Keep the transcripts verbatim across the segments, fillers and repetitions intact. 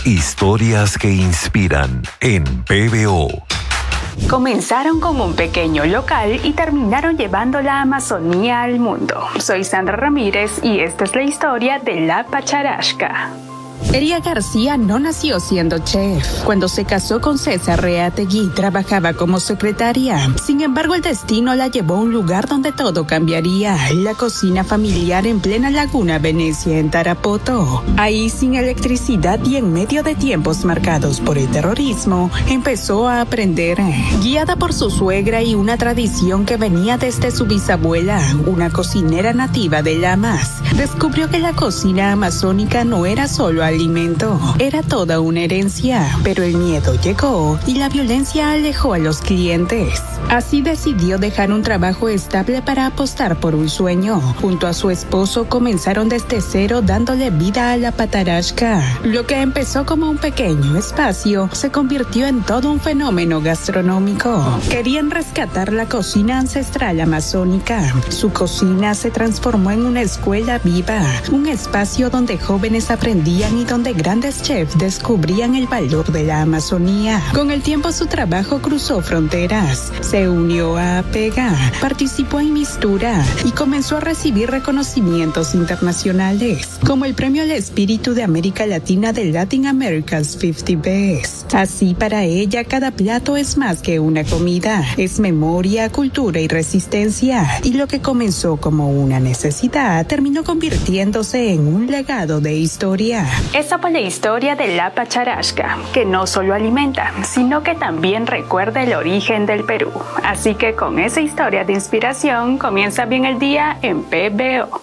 Historias que inspiran en P B O. Comenzaron como un pequeño local y terminaron llevando la Amazonía al mundo. Soy Sandra Ramírez y esta es la historia de la Pacharashka. Elia García no nació siendo chef. Cuando se casó con César Reategui, trabajaba como secretaria. Sin embargo, el destino la llevó a un lugar donde todo cambiaría: la cocina familiar en plena Laguna Venecia, en Tarapoto. Ahí, sin electricidad y en medio de tiempos marcados por el terrorismo, empezó a aprender. Guiada por su suegra y una tradición que venía desde su bisabuela, una cocinera nativa de Lamas, descubrió que la cocina amazónica no era solo alimento, era toda una herencia, pero el miedo llegó y la violencia alejó a los clientes. Así decidió dejar un trabajo estable para apostar por un sueño. Junto a su esposo comenzaron desde cero, dándole vida a la Pacharashka. Lo que empezó como un pequeño espacio se convirtió en todo un fenómeno gastronómico. Querían rescatar la cocina ancestral amazónica. Su cocina se transformó en una escuela viva, un espacio donde jóvenes aprendían y donde grandes chefs descubrían el valor de la Amazonía. Con el tiempo su trabajo cruzó fronteras, se unió a Apega, participó en Mistura y comenzó a recibir reconocimientos internacionales, como el Premio al Espíritu de América Latina de Latin America's cincuenta Best. Así, para ella, cada plato es más que una comida, es memoria, cultura y resistencia, y lo que comenzó como una necesidad terminó convirtiéndose en un legado de historia. Esa fue la historia de la Pacharashka, que no solo alimenta, sino que también recuerda el origen del Perú. Así que con esa historia de inspiración comienza bien el día en P B O.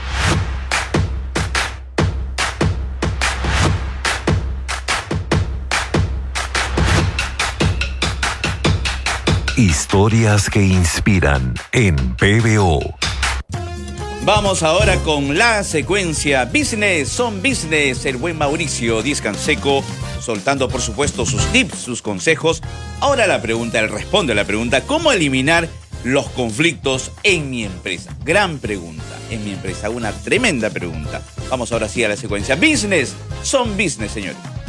Historias que inspiran en P B O. Vamos ahora con la secuencia Business son Business. El buen Mauricio Díez Canseco soltando, por supuesto, sus tips, sus consejos. Ahora la pregunta, él responde a la pregunta: ¿cómo eliminar los conflictos en mi empresa? Gran pregunta, en mi empresa, una tremenda pregunta. Vamos ahora sí a la secuencia Business son Business, señores.